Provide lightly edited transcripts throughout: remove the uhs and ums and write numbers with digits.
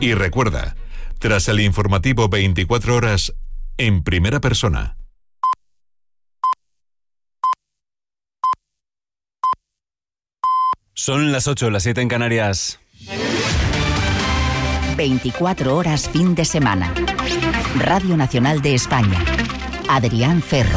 Y recuerda, tras el informativo 24 horas, en primera persona. Son las 8, las 7 en Canarias. 24 horas fin de semana. Radio Nacional de España. Adrián Ferro.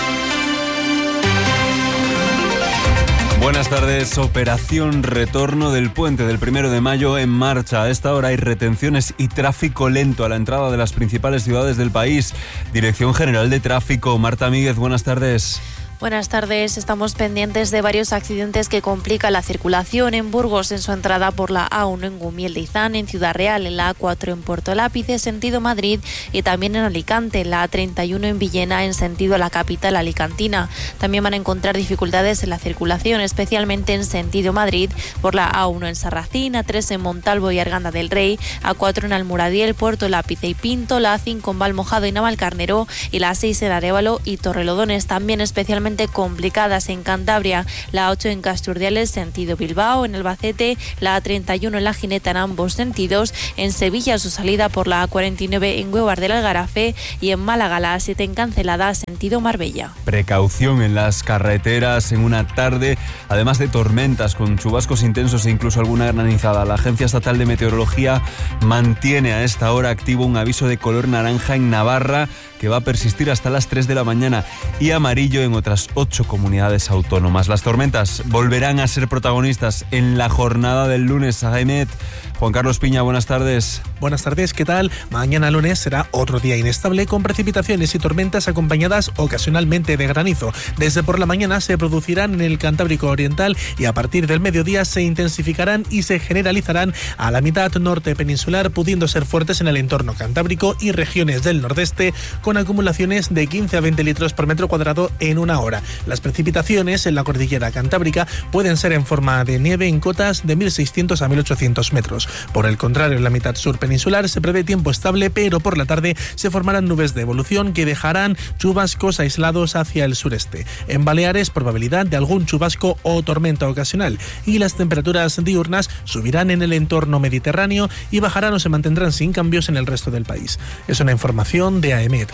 Buenas tardes. Operación Retorno del Puente del 1 de mayo en marcha. A esta hora hay retenciones y tráfico lento a la entrada de las principales ciudades del país. Dirección General de Tráfico, Marta Míguez, buenas tardes. Buenas tardes. Estamos pendientes de varios accidentes que complican la circulación en Burgos en su entrada por la A1 en Gumiel de Izán, en Ciudad Real, en la A4 en Puerto Lápice, sentido Madrid, y también en Alicante, en la A31 en Villena, en sentido a la capital alicantina. También van a encontrar dificultades en la circulación, especialmente en sentido Madrid, por la A1 en Sarracín, A3 en Montalvo y Arganda del Rey, A4 en Almuradiel, Puerto Lápice y Pinto, la A5 en Valmojado y Navalcarnero y la A6 en Arévalo y Torrelodones, también especialmente complicadas en Cantabria, la A8 en Casturdiales, sentido Bilbao, en Albacete, la A31 en La Gineta en ambos sentidos, en Sevilla su salida por la A49 en Huevar del Algarafe y en Málaga la A7 en Cancelada, sentido Marbella. Precaución en las carreteras en una tarde, además de tormentas con chubascos intensos e incluso alguna granizada. La Agencia Estatal de Meteorología mantiene a esta hora activo un aviso de color naranja en Navarra que va a persistir hasta las 3 de la mañana y amarillo en otras 8 comunidades autónomas. Las tormentas volverán a ser protagonistas en la jornada del lunes. Jaime, Juan Carlos Piña, buenas tardes. Buenas tardes, ¿qué tal? Mañana lunes será otro día inestable con precipitaciones y tormentas acompañadas ocasionalmente de granizo. Desde por la mañana se producirán en el Cantábrico Oriental y a partir del mediodía se intensificarán y se generalizarán a la mitad norte peninsular, pudiendo ser fuertes en el entorno cantábrico y regiones del nordeste, con acumulaciones de 15 a 20 litros por metro cuadrado en una hora. Las precipitaciones en la cordillera cantábrica pueden ser en forma de nieve en cotas de 1.600 a 1.800 metros. Por el contrario, en la mitad sur peninsular se prevé tiempo estable, pero por la tarde se formarán nubes de evolución que dejarán chubascos aislados hacia el sureste. En Baleares, probabilidad de algún chubasco o tormenta ocasional. Y las temperaturas diurnas subirán en el entorno mediterráneo y bajarán o se mantendrán sin cambios en el resto del país. Es una información de AEMET.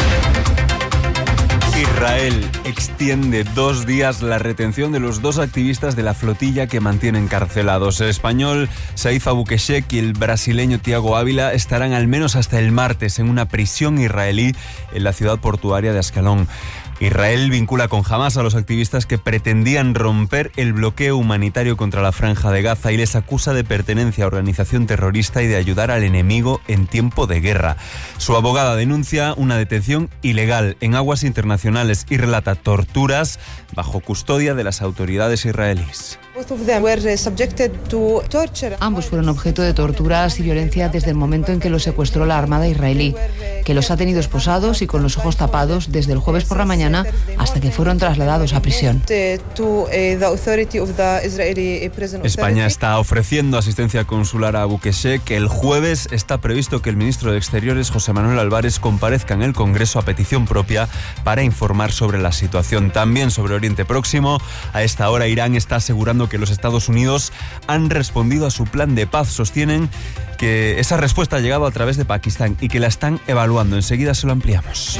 Israel extiende 2 días la retención de los 2 activistas de la flotilla que mantiene encarcelados. El español Saif Abukeshek y el brasileño Thiago Ávila estarán al menos hasta el martes en una prisión israelí en la ciudad portuaria de Ascalón. Israel vincula con Hamás a los activistas que pretendían romper el bloqueo humanitario contra la Franja de Gaza y les acusa de pertenencia a organización terrorista y de ayudar al enemigo en tiempo de guerra. Su abogada denuncia una detención ilegal en aguas internacionales y relata torturas bajo custodia de las autoridades israelíes. Ambos fueron objeto de torturas y violencia desde el momento en que los secuestró la Armada israelí, que los ha tenido esposados y con los ojos tapados desde el jueves por la mañana hasta que fueron trasladados a prisión. España está ofreciendo asistencia consular a Abukeshek. El jueves está previsto que el ministro de Exteriores, José Manuel Álvarez, comparezca en el Congreso a petición propia para informar sobre la situación. También sobre Oriente Próximo, a esta hora Irán está asegurando que los Estados Unidos han respondido a su plan de paz. Sostienen que esa respuesta ha llegado a través de Pakistán y que la están evaluando. Enseguida se lo ampliamos.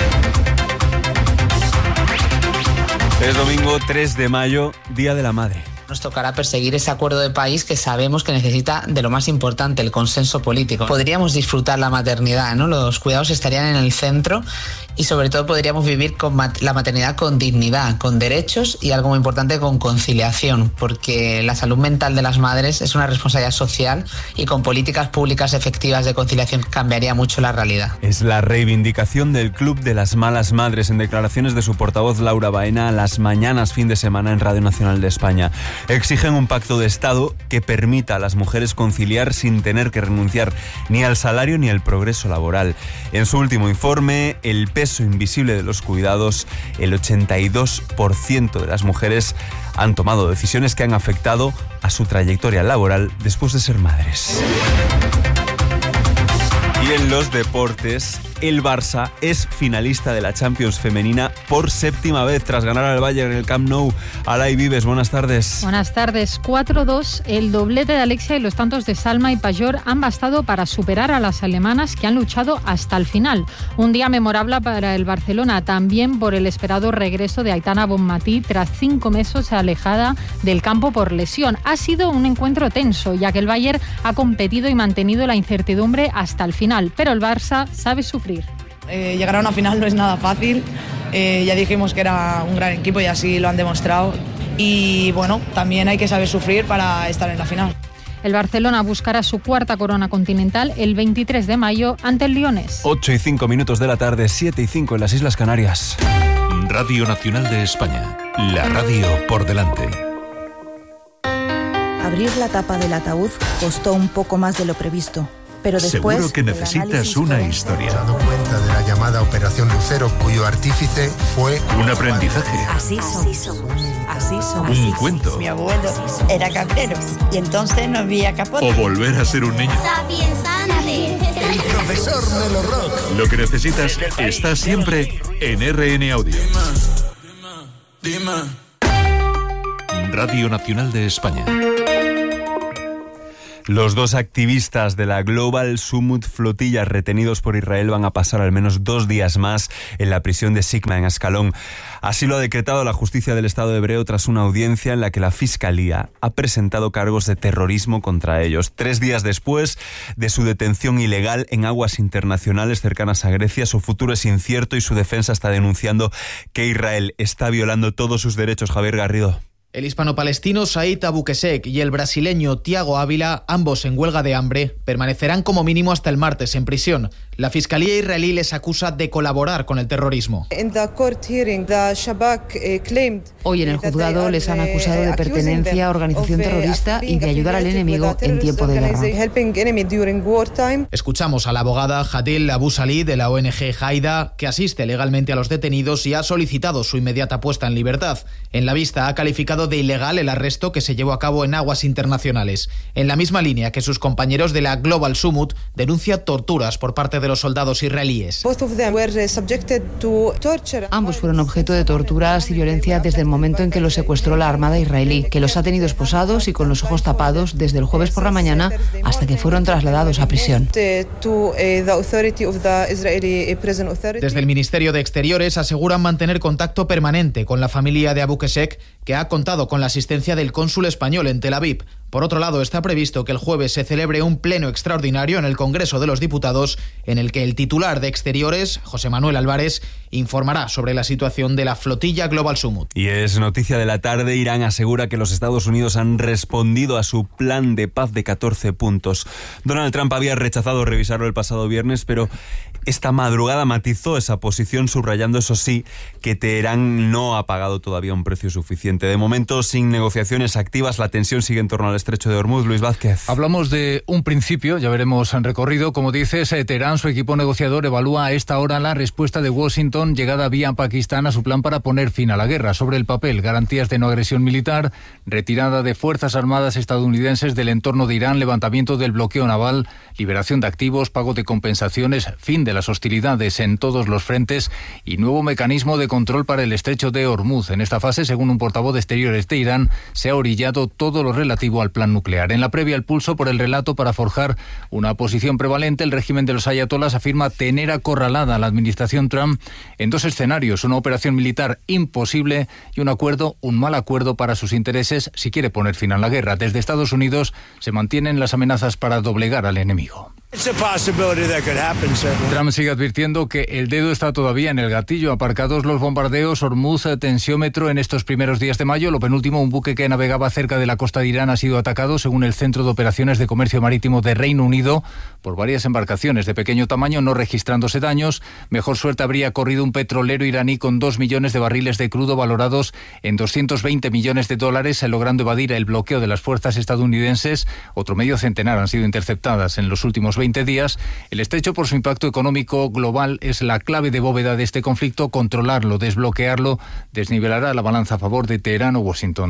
Es domingo 3 de mayo, Día de la Madre. Nos tocará perseguir ese acuerdo de país que sabemos que necesita de lo más importante, el consenso político. Podríamos disfrutar la maternidad, ¿no? Los cuidados estarían en el centro y sobre todo podríamos vivir con la maternidad con dignidad, con derechos y algo muy importante, con conciliación, porque la salud mental de las madres es una responsabilidad social y con políticas públicas efectivas de conciliación cambiaría mucho la realidad. Es la reivindicación del Club de las Malas Madres en declaraciones de su portavoz Laura Baena a Las Mañanas fin de semana en Radio Nacional de España. Exigen un pacto de Estado que permita a las mujeres conciliar sin tener que renunciar ni al salario ni al progreso laboral. En su último informe, El peso invisible de los cuidados, el 82% de las mujeres han tomado decisiones que han afectado a su trayectoria laboral después de ser madres. Y en los deportes, el Barça es finalista de la Champions femenina por 7ª vez tras ganar al Bayern en el Camp Nou. Alay Vives, buenas tardes. Buenas tardes. 4-2, el doblete de Alexia y los tantos de Salma y Pajor han bastado para superar a las alemanas que han luchado hasta el final. Un día memorable para el Barcelona, también por el esperado regreso de Aitana Bonmatí tras 5 meses alejada del campo por lesión. Ha sido un encuentro tenso, ya que el Bayern ha competido y mantenido la incertidumbre hasta el final, pero el Barça sabe sufrir. Llegar a una final no es nada fácil, ya dijimos que era un gran equipo y así lo han demostrado, y bueno, también hay que saber sufrir para estar en la final. El Barcelona buscará su 4ª corona continental el 23 de mayo ante el Leones. 8:05 de la tarde, 7:05 en las Islas Canarias. Radio Nacional de España, la radio por delante. Abrir la tapa del ataúd costó un poco más de lo previsto, pero después... Seguro que necesitas una historia. Se ha dado cuenta de la llamada Operación Lucero, cuyo artífice fue... Un aprendizaje. Así somos. Un cuento. Mi abuelo era cabrero y entonces no había capote. O volver a ser un niño. El profesor Melo Rock. Lo que necesitas está siempre en RN Audio. Radio Nacional de España. Los 2 activistas de la Global Summit Flotilla retenidos por Israel van a pasar al menos 2 días más en la prisión de Sigma en Ascalón. Así lo ha decretado la justicia del Estado hebreo tras una audiencia en la que la Fiscalía ha presentado cargos de terrorismo contra ellos. 3 días después de su detención ilegal en aguas internacionales cercanas a Grecia, su futuro es incierto y su defensa está denunciando que Israel está violando todos sus derechos. Javier Garrido. El hispano-palestino Said Abu Qeshek y el brasileño Tiago Ávila, ambos en huelga de hambre, permanecerán como mínimo hasta el martes en prisión. La Fiscalía israelí les acusa de colaborar con el terrorismo. Hoy en el juzgado les han acusado de pertenencia a organización terrorista y de ayudar al enemigo en tiempo de guerra. Escuchamos a la abogada Hadil Abu Salih de la ONG Haida, que asiste legalmente a los detenidos y ha solicitado su inmediata puesta en libertad. En la vista ha calificado de ilegal el arresto que se llevó a cabo en aguas internacionales. En la misma línea que sus compañeros de la Global Summit, denuncia torturas por parte de los soldados israelíes. Ambos fueron objeto de torturas y violencia desde el momento en que los secuestró la Armada israelí, que los ha tenido esposados y con los ojos tapados desde el jueves por la mañana hasta que fueron trasladados a prisión. Desde el Ministerio de Exteriores aseguran mantener contacto permanente con la familia de Abu Qeshek, que ha contado con la asistencia del cónsul español en Tel Aviv. Por otro lado, está previsto que el jueves se celebre un pleno extraordinario en el Congreso de los Diputados, en el que el titular de Exteriores, José Manuel Álvarez, informará sobre la situación de la flotilla Global Summit. Y es noticia de la tarde, Irán asegura que los Estados Unidos han respondido a su plan de paz de 14 puntos. Donald Trump había rechazado revisarlo el pasado viernes, pero esta madrugada matizó esa posición, subrayando, eso sí, que Teherán no ha pagado todavía un precio suficiente. De momento, sin negociaciones activas, la tensión sigue en torno al estrecho de Hormuz. Luis Vázquez. Hablamos de un principio, ya veremos en recorrido. Como dices, Teherán, su equipo negociador, evalúa a esta hora la respuesta de Washington, llegada vía Pakistán, a su plan para poner fin a la guerra. Sobre el papel, garantías de no agresión militar, retirada de fuerzas armadas estadounidenses del entorno de Irán, levantamiento del bloqueo naval, liberación de activos, pago de compensaciones, fin de las hostilidades en todos los frentes y nuevo mecanismo de control para el estrecho de Hormuz. En esta fase, según un portavoz de Exteriores de Irán, se ha orillado todo lo relativo al plan nuclear. En la previa, el pulso por el relato para forjar una posición prevalente. El régimen de los ayatolás afirma tener acorralada a la administración Trump en 2 escenarios: una operación militar imposible y un acuerdo, un mal acuerdo para sus intereses si quiere poner fin a la guerra. Desde Estados Unidos se mantienen las amenazas para doblegar al enemigo. Trump sigue advirtiendo que el dedo está todavía en el gatillo. Aparcados los bombardeos, Hormuz, tensiómetro en estos primeros días de mayo. Lo penúltimo, un buque que navegaba cerca de la costa de Irán ha sido atacado, según el Centro de Operaciones de Comercio Marítimo de Reino Unido, por varias embarcaciones de pequeño tamaño, no registrándose daños. Mejor suerte habría corrido un petrolero iraní con 2 millones de barriles de crudo valorados en $220 millones, logrando evadir el bloqueo de las fuerzas estadounidenses. Otro medio centenar han sido interceptadas en los últimos 20 días. El estrecho, por su impacto económico global, es la clave de bóveda de este conflicto. Controlarlo, desbloquearlo, desnivelará la balanza a favor de Teherán o Washington.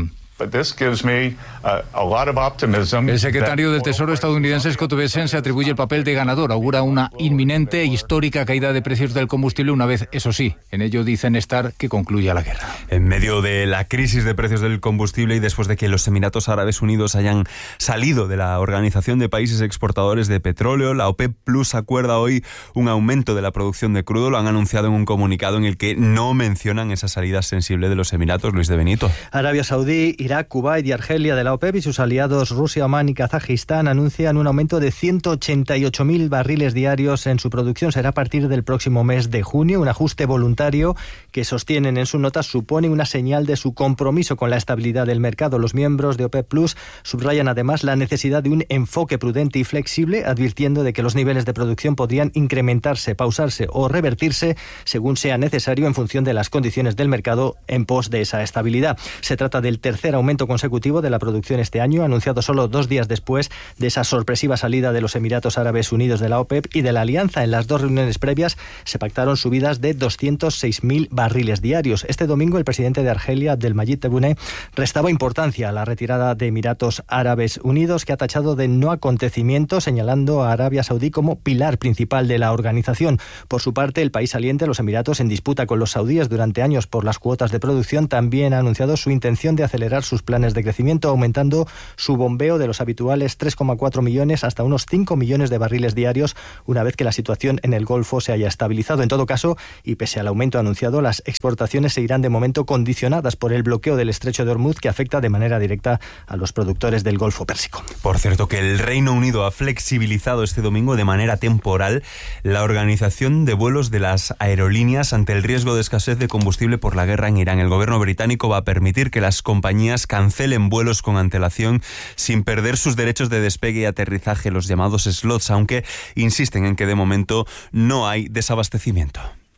El secretario del Tesoro estadounidense Scott Bessent se atribuye el papel de ganador. Augura una inminente e histórica caída de precios del combustible una vez, eso sí, en ello dicen estar que concluya la guerra. En medio de la crisis de precios del combustible y después de que los Emiratos Árabes Unidos hayan salido de la Organización de Países Exportadores de Petróleo, la OPEP Plus acuerda hoy un aumento de la producción de crudo. Lo han anunciado en un comunicado en el que no mencionan esa salida sensible de los Emiratos. Luis de Benito. Arabia Saudí, Irak, Kuwait y Argelia de la OPEP y sus aliados Rusia, Omán y Kazajistán anuncian un aumento de 188.000 barriles diarios en su producción. Será a partir del próximo mes de junio. Un ajuste voluntario que sostienen en su nota supone una señal de su compromiso con la estabilidad del mercado. Los miembros de OPEP Plus subrayan además la necesidad de un enfoque prudente y flexible, advirtiendo de que los niveles de producción podrían incrementarse, pausarse o revertirse según sea necesario en función de las condiciones del mercado en pos de esa estabilidad. Se trata del tercer aumento consecutivo de la producción este año, anunciado solo 2 días después de esa sorpresiva salida de los Emiratos Árabes Unidos de la OPEP y de la alianza. En las 2 reuniones previas se pactaron subidas de 206.000 barriles diarios. Este domingo el presidente de Argelia, Abdelmadjid Tebboune, restaba importancia a la retirada de Emiratos Árabes Unidos, que ha tachado de no acontecimiento, señalando a Arabia Saudí como pilar principal de la organización. Por su parte, el país saliente, los Emiratos, en disputa con los saudíes durante años por las cuotas de producción, también ha anunciado su intención de acelerar sus planes de crecimiento, aumentando su bombeo de los habituales 3,4 millones hasta unos 5 millones de barriles diarios, una vez que la situación en el Golfo se haya estabilizado. En todo caso, y pese al aumento anunciado, las exportaciones seguirán de momento condicionadas por el bloqueo del estrecho de Hormuz, que afecta de manera directa a los productores del Golfo Pérsico. Por cierto, que el Reino Unido ha flexibilizado este domingo de manera temporal la organización de vuelos de las aerolíneas ante el riesgo de escasez de combustible por la guerra en Irán. El gobierno británico va a permitir que las compañías cancelen vuelos con antelación sin perder sus derechos de despegue y aterrizaje, los llamados slots, aunque insisten en que de momento no hay desabastecimiento.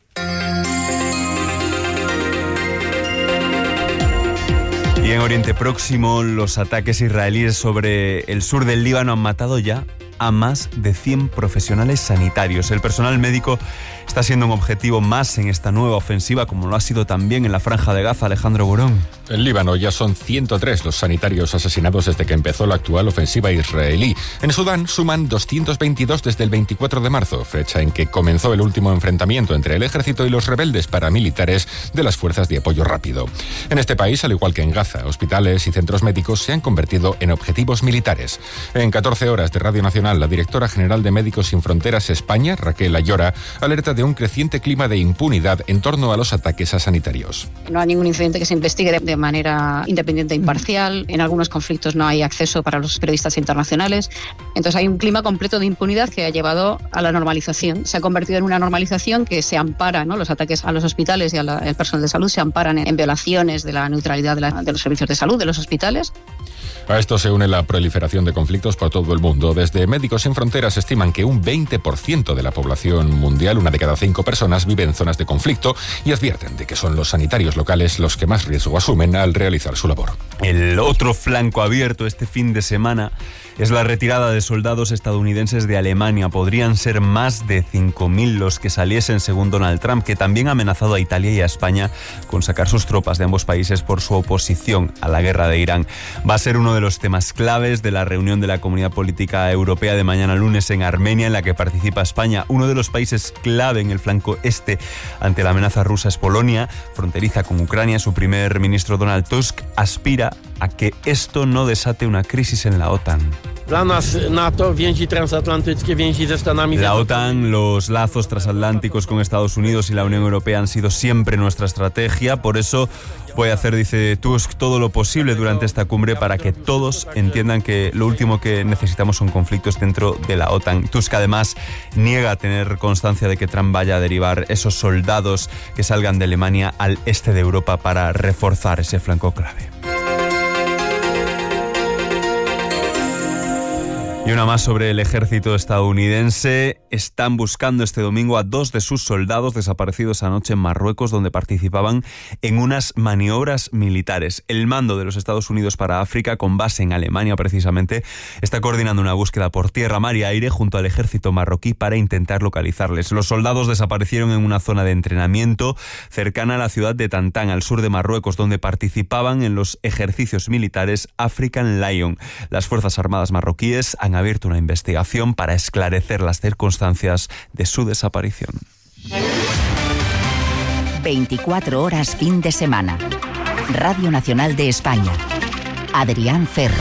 Y en Oriente Próximo, los ataques israelíes sobre el sur del Líbano han matado ya a más de 100 profesionales sanitarios. El personal médico está siendo un objetivo más en esta nueva ofensiva, como lo ha sido también en la Franja de Gaza. Alejandro Burón. En Líbano ya son 103 los sanitarios asesinados desde que empezó la actual ofensiva israelí. En Sudán suman 222 desde el 24 de marzo, fecha en que comenzó el último enfrentamiento entre el ejército y los rebeldes paramilitares de las fuerzas de apoyo rápido. En este país, al igual que en Gaza, hospitales y centros médicos se han convertido en objetivos militares. En 14 horas de Radio Nacional, la directora general de Médicos Sin Fronteras España, Raquel Ayora, alerta de un creciente clima de impunidad en torno a los ataques a sanitarios. No hay ningún incidente que se investigue de manera independiente e imparcial. En algunos conflictos no hay acceso para los periodistas internacionales. Entonces hay un clima completo de impunidad que ha llevado a la normalización. Se ha convertido en una normalización que se ampara, ¿no? Los ataques a los hospitales y al personal de salud se amparan en violaciones de la neutralidad de los servicios de salud, de los hospitales. A esto se une la proliferación de conflictos por todo el mundo. Desde Médicos Sin Fronteras estiman que un 20% de la población mundial, 1 de cada 5 personas, vive en zonas de conflicto y advierten de que son los sanitarios locales los que más riesgo asumen al realizar su labor. El otro flanco abierto este fin de semana es la retirada de soldados estadounidenses de Alemania. Podrían ser más de 5.000 los que saliesen, según Donald Trump, que también ha amenazado a Italia y a España con sacar sus tropas de ambos países por su oposición a la guerra de Irán. Va a ser uno de los temas claves de la reunión de la Comunidad Política Europea de mañana lunes en Armenia, en la que participa España. Uno de los países clave en el flanco este ante la amenaza rusa es Polonia, fronteriza con Ucrania. Su primer ministro Donald Tusk aspira a que esto no desate una crisis en la OTAN. La OTAN, los lazos transatlánticos con Estados Unidos y la Unión Europea han sido siempre nuestra estrategia. Por eso voy a hacer, dice Tusk, todo lo posible durante esta cumbre para que todos entiendan que lo último que necesitamos son conflictos dentro de la OTAN. Tusk además niega tener constancia de que Trump vaya a derivar esos soldados que salgan de Alemania al este de Europa para reforzar ese flanco clave. Y una más sobre el ejército estadounidense. Están buscando este domingo a 2 de sus soldados desaparecidos anoche en Marruecos, donde participaban en unas maniobras militares. El mando de los Estados Unidos para África, con base en Alemania precisamente, está coordinando una búsqueda por tierra, mar y aire junto al ejército marroquí para intentar localizarles. Los soldados desaparecieron en una zona de entrenamiento cercana a la ciudad de Tantán, al sur de Marruecos, donde participaban en los ejercicios militares African Lion. Las Fuerzas Armadas marroquíes han abierto una investigación para esclarecer las circunstancias de su desaparición. 24 horas fin de semana. Radio Nacional de España. Adrián Ferro.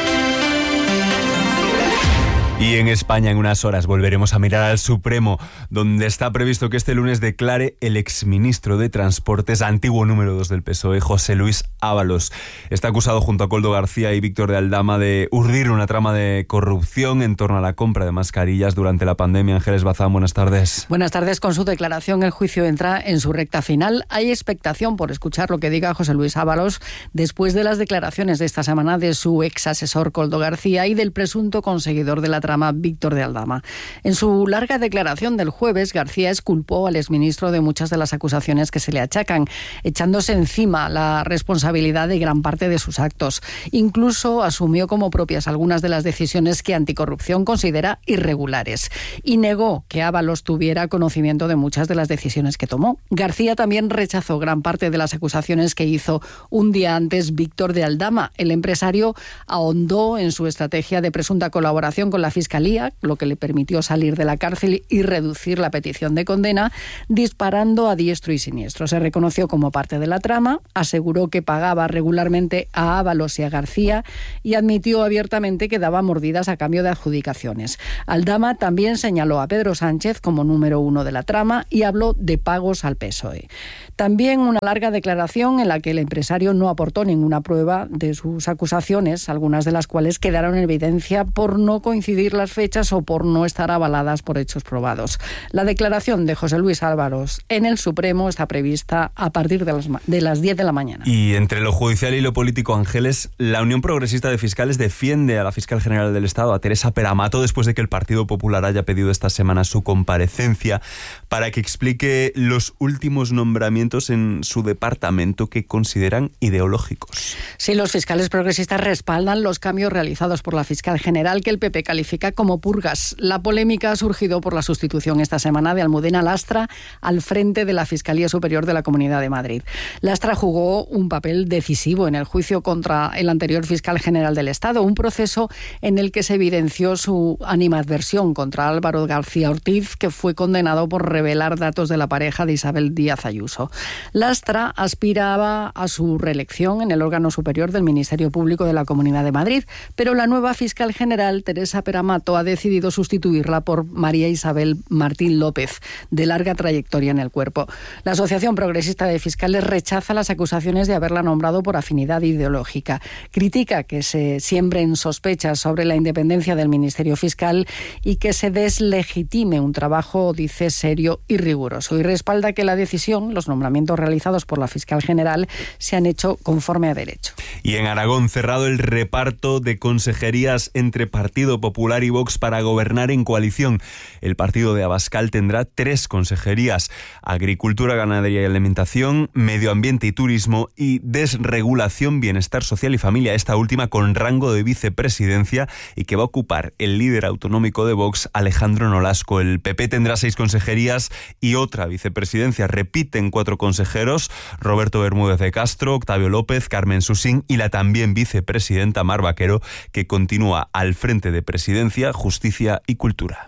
Y en España, en unas horas, volveremos a mirar al Supremo, donde está previsto que este lunes declare el exministro de Transportes, antiguo número 2 del PSOE, José Luis Ábalos. Está acusado junto a Koldo García y Víctor de Aldama de urdir una trama de corrupción en torno a la compra de mascarillas durante la pandemia. Ángeles Bazán, buenas tardes. Buenas tardes. Con su declaración, el juicio entra en su recta final. Hay expectación por escuchar lo que diga José Luis Ábalos después de las declaraciones de esta semana de su ex asesor Koldo García y del presunto conseguidor de la trama Víctor de Aldama. En su larga declaración del jueves, García exculpó al exministro de muchas de las acusaciones que se le achacan, echándose encima la responsabilidad de gran parte de sus actos. Incluso asumió como propias algunas de las decisiones que Anticorrupción considera irregulares y negó que Ábalos tuviera conocimiento de muchas de las decisiones que tomó. García también rechazó gran parte de las acusaciones que hizo un día antes Víctor de Aldama. El empresario ahondó en su estrategia de presunta colaboración con la Fiscalía, lo que le permitió salir de la cárcel y reducir la petición de condena, disparando a diestro y siniestro. Se reconoció como parte de la trama, aseguró que pagaba regularmente a Ábalos y a García y admitió abiertamente que daba mordidas a cambio de adjudicaciones. Aldama también señaló a Pedro Sánchez como número 1 de la trama y habló de pagos al PSOE. También una larga declaración en la que el empresario no aportó ninguna prueba de sus acusaciones, algunas de las cuales quedaron en evidencia por no coincidir las fechas o por no estar avaladas por hechos probados. La declaración de José Luis Ábalos en el Supremo está prevista a partir de las 10 de la mañana. Y entre lo judicial y lo político, Ángeles, la Unión Progresista de Fiscales defiende a la fiscal general del Estado, a Teresa Peramato, después de que el Partido Popular haya pedido esta semana su comparecencia para que explique los últimos nombramientos en su departamento que consideran ideológicos. Sí, los fiscales progresistas respaldan los cambios realizados por la fiscal general, que el PP califica como purgas. La polémica ha surgido por la sustitución esta semana de Almudena Lastra al frente de la Fiscalía Superior de la Comunidad de Madrid. Lastra jugó un papel decisivo en el juicio contra el anterior fiscal general del Estado, un proceso en el que se evidenció su animadversión contra Álvaro García Ortiz, que fue condenado por revelar datos de la pareja de Isabel Díaz Ayuso. Lastra aspiraba a su reelección en el órgano superior del Ministerio Público de la Comunidad de Madrid, pero la nueva fiscal general, Teresa Peramato, ha decidido sustituirla por María Isabel Martín López, de larga trayectoria en el cuerpo. La Asociación Progresista de Fiscales rechaza las acusaciones de haberla nombrado por afinidad ideológica. Critica que se siembren sospechas sobre la independencia del Ministerio Fiscal y que se deslegitime un trabajo, dice, serio y riguroso. Y respalda que la decisión, los nombramientos realizados por la fiscal general, se han hecho conforme a derecho. Y en Aragón, cerrado el reparto de consejerías entre Partido Popular y Vox para gobernar en coalición. El partido de Abascal tendrá 3 consejerías: Agricultura, Ganadería y Alimentación, Medio Ambiente y Turismo y Desregulación, Bienestar Social y Familia, esta última con rango de vicepresidencia y que va a ocupar el líder autonómico de Vox, Alejandro Nolasco. El PP tendrá 6 consejerías y otra vicepresidencia. Repiten 4 consejeros: Roberto Bermúdez de Castro, Octavio López, Carmen Susín y la también vicepresidenta Mar Vaquero, que continúa al frente de Presidencia, Justicia y Cultura.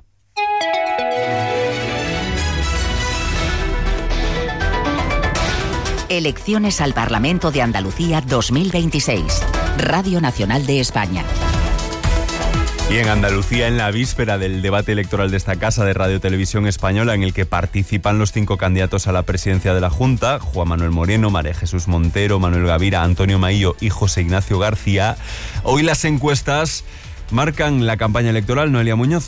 Elecciones al Parlamento de Andalucía 2026. Radio Nacional de España. Y en Andalucía, en la víspera del debate electoral de esta casa de Radio Televisión Española, en el que participan los 5 candidatos a la presidencia de la Junta, Juan Manuel Moreno, María Jesús Montero, Manuel Gavira, Antonio Maillo y José Ignacio García, hoy las encuestas marcan la campaña electoral. Noelia Muñoz.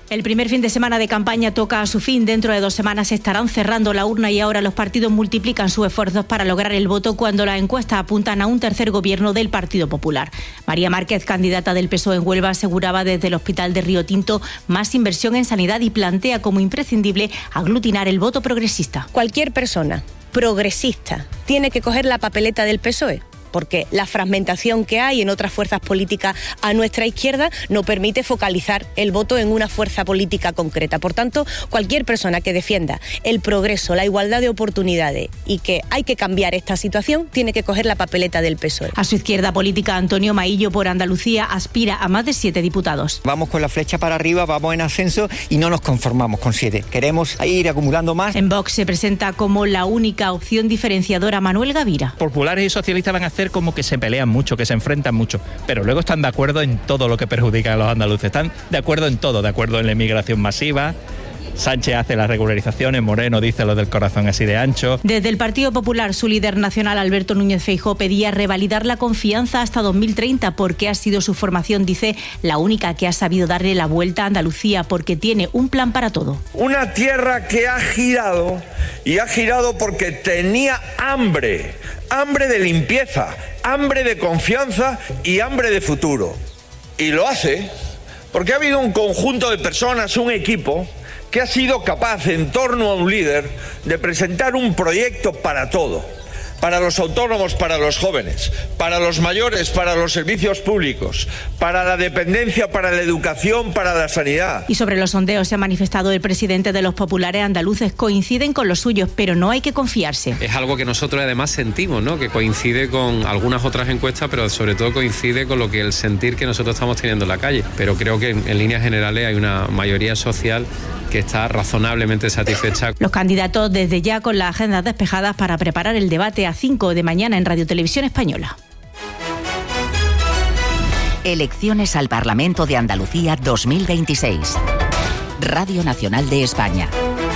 El primer fin de semana de campaña toca a su fin. Dentro de 2 semanas estarán cerrando la urna y ahora los partidos multiplican sus esfuerzos para lograr el voto cuando las encuestas apuntan a un tercer gobierno del Partido Popular. María Márquez, candidata del PSOE en Huelva, aseguraba desde el Hospital de Río Tinto más inversión en sanidad y plantea como imprescindible aglutinar el voto progresista. Cualquier persona progresista tiene que coger la papeleta del PSOE, porque la fragmentación que hay en otras fuerzas políticas a nuestra izquierda no permite focalizar el voto en una fuerza política concreta. Por tanto, cualquier persona que defienda el progreso, la igualdad de oportunidades y que hay que cambiar esta situación, tiene que coger la papeleta del PSOE. A su izquierda política, Antonio Maillo por Andalucía aspira a más de 7 diputados. Vamos con la flecha para arriba, vamos en ascenso y no nos conformamos con 7. Queremos ir acumulando más. En Vox se presenta como la única opción diferenciadora Manuel Gavira. Populares y socialistas van a hacer como que se pelean mucho, que se enfrentan mucho, pero luego están de acuerdo en todo lo que perjudica a los andaluces, están de acuerdo en todo, de acuerdo en la inmigración masiva. Sánchez hace las regularizaciones, Moreno dice lo del corazón así de ancho. Desde el Partido Popular, su líder nacional, Alberto Núñez Feijóo, pedía revalidar la confianza hasta 2030 porque ha sido su formación, dice, la única que ha sabido darle la vuelta a Andalucía porque tiene un plan para todo. Una tierra que ha girado y ha girado porque tenía hambre de limpieza, hambre de confianza y hambre de futuro. Y lo hace porque ha habido un conjunto de personas, un equipo, que ha sido capaz, en torno a un líder, de presentar un proyecto para todo. Para los autónomos, para los jóvenes, para los mayores, para los servicios públicos, para la dependencia, para la educación, para la sanidad. Y sobre los sondeos se ha manifestado el presidente de los populares andaluces. Coinciden con los suyos, pero no hay que confiarse. Es algo que nosotros además sentimos, ¿no? Que coincide con algunas otras encuestas, pero sobre todo coincide con lo que el sentir que nosotros estamos teniendo en la calle. Pero creo que en líneas generales hay una mayoría social que está razonablemente satisfecha. Los candidatos desde ya con las agendas despejadas para preparar el debate a 5 de mañana en Radio Televisión Española. Elecciones al Parlamento de Andalucía 2026. Radio Nacional de España.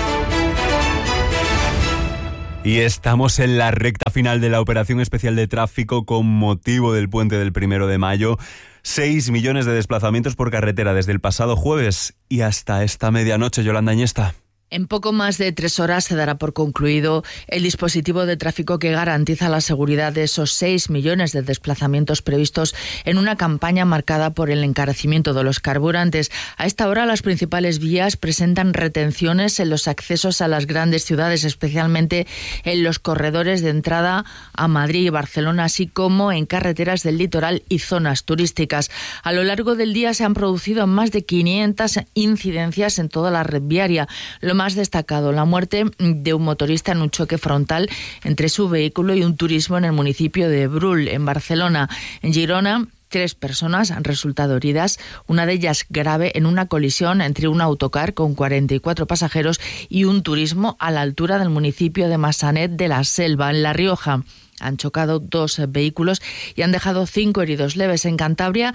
Y estamos en la recta final de la operación especial de tráfico con motivo del puente del 1 de mayo. 6 millones de desplazamientos por carretera desde el pasado jueves y hasta esta medianoche. Yolanda Añesta. En poco más de 3 horas se dará por concluido el dispositivo de tráfico que garantiza la seguridad de esos 6 millones de desplazamientos previstos en una campaña marcada por el encarecimiento de los carburantes. A esta hora las principales vías presentan retenciones en los accesos a las grandes ciudades, especialmente en los corredores de entrada a Madrid y Barcelona, así como en carreteras del litoral y zonas turísticas. A lo largo del día se han producido más de 500 incidencias en toda la red viaria. Lo más destacado, la muerte de un motorista en un choque frontal entre su vehículo y un turismo en el municipio de Brull, en Barcelona. En Girona, 3 personas han resultado heridas, una de ellas grave en una colisión entre un autocar con 44 pasajeros y un turismo a la altura del municipio de Massanet de la Selva, en La Rioja. Han chocado 2 vehículos y han dejado 5 heridos leves. En Cantabria,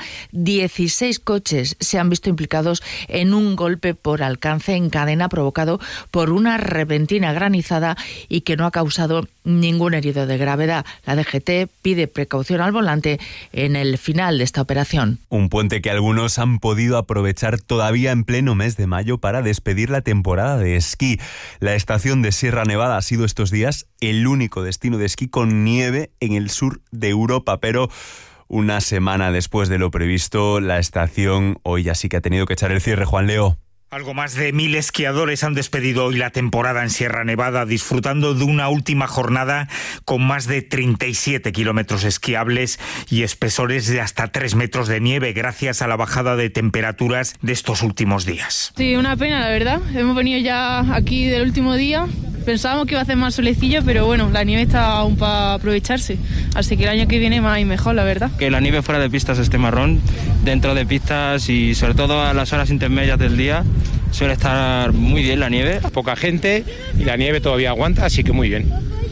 16 coches se han visto implicados en un golpe por alcance en cadena provocado por una repentina granizada y que no ha causado ningún herido de gravedad. La DGT pide precaución al volante en el final de esta operación. Un puente que algunos han podido aprovechar todavía en pleno mes de mayo para despedir la temporada de esquí. La estación de Sierra Nevada ha sido estos días el único destino de esquí con nieve en el sur de Europa, pero una semana después de lo previsto, la estación hoy ya sí que ha tenido que echar el cierre. Juan Leo. Algo más de 1.000 esquiadores han despedido hoy la temporada en Sierra Nevada, disfrutando de una última jornada con más de 37 kilómetros esquiables y espesores de hasta 3 metros de nieve gracias a la bajada de temperaturas de estos últimos días. Sí, una pena, la verdad. Hemos venido ya aquí del último día. Pensábamos que iba a hacer más solecillo, pero bueno, la nieve está aún para aprovecharse. Así que el año que viene más y mejor, la verdad. Que la nieve fuera de pistas esté marrón, dentro de pistas y sobre todo a las horas intermedias del día suele estar muy bien la nieve. Poca gente y la nieve todavía aguanta, así que muy bien.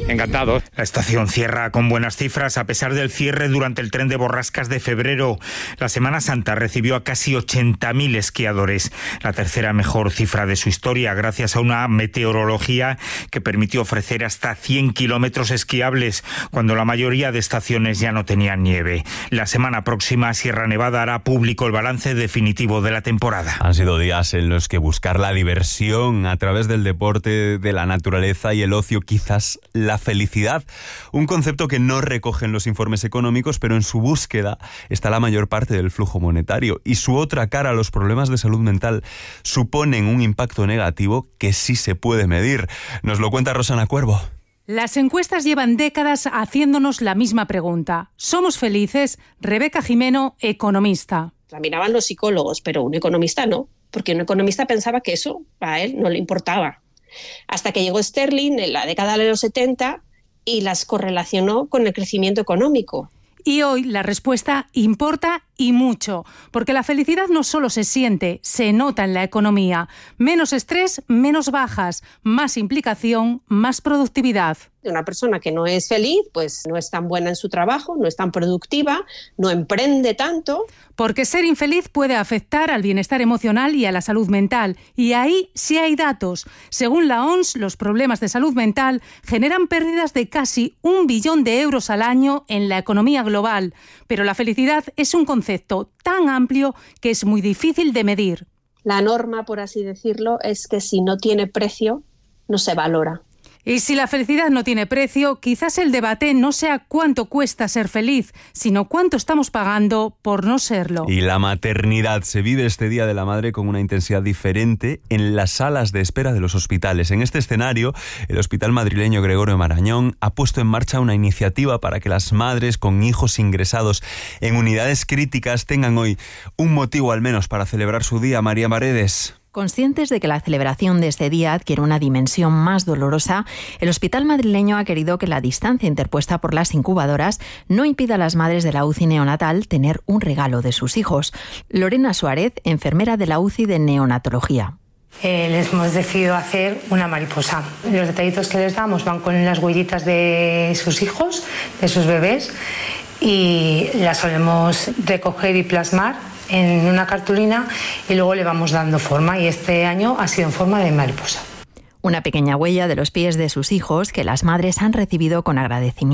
encantado. La estación cierra con buenas cifras a pesar del cierre durante el tren de borrascas de febrero. La Semana Santa recibió a casi 80.000 esquiadores, la tercera mejor cifra de su historia, gracias a una meteorología que permitió ofrecer hasta 100 kilómetros esquiables cuando la mayoría de estaciones ya no tenían nieve. La semana próxima Sierra Nevada hará público el balance definitivo de la temporada. Han sido días en los que buscar la diversión a través del deporte, de la naturaleza y el ocio, quizás la felicidad, un concepto que no recogen los informes económicos, pero en su búsqueda está la mayor parte del flujo monetario, y su otra cara, los problemas de salud mental, suponen un impacto negativo que sí se puede medir. Nos lo cuenta Rosana Cuervo. Las encuestas llevan décadas haciéndonos la misma pregunta. ¿Somos felices? Rebeca Jimeno, economista. La miraban los psicólogos, pero un economista no, porque un economista pensaba que eso a él no le importaba. Hasta que llegó Sterling en la década de los 70 y las correlacionó con el crecimiento económico. Y hoy la respuesta importa y mucho, porque la felicidad no solo se siente, se nota en la economía. Menos estrés, menos bajas, más implicación, más productividad. Una persona que no es feliz, pues no es tan buena en su trabajo, no es tan productiva, no emprende tanto. Porque ser infeliz puede afectar al bienestar emocional y a la salud mental. Y ahí sí hay datos. Según la OMS, los problemas de salud mental generan pérdidas de casi 1 billón de euros al año en la economía global. Pero la felicidad es un concepto tan amplio que es muy difícil de medir. La norma, por así decirlo, es que si no tiene precio, no se valora. Y si la felicidad no tiene precio, quizás el debate no sea cuánto cuesta ser feliz, sino cuánto estamos pagando por no serlo. Y la maternidad se vive este Día de la Madre con una intensidad diferente en las salas de espera de los hospitales. En este escenario, el Hospital Madrileño Gregorio Marañón ha puesto en marcha una iniciativa para que las madres con hijos ingresados en unidades críticas tengan hoy un motivo al menos para celebrar su día. María Paredes. Conscientes de que la celebración de este día adquiere una dimensión más dolorosa, el Hospital Madrileño ha querido que la distancia interpuesta por las incubadoras no impida a las madres de la UCI neonatal tener un regalo de sus hijos. Lorena Suárez, enfermera de la UCI de neonatología. Les hemos decidido hacer una mariposa. Los detallitos que les damos van con las huellitas de sus hijos, de sus bebés, y las solemos recoger y plasmar en una cartulina y luego le vamos dando forma, y este año ha sido en forma de mariposa. Una pequeña huella de los pies de sus hijos que las madres han recibido con agradecimiento.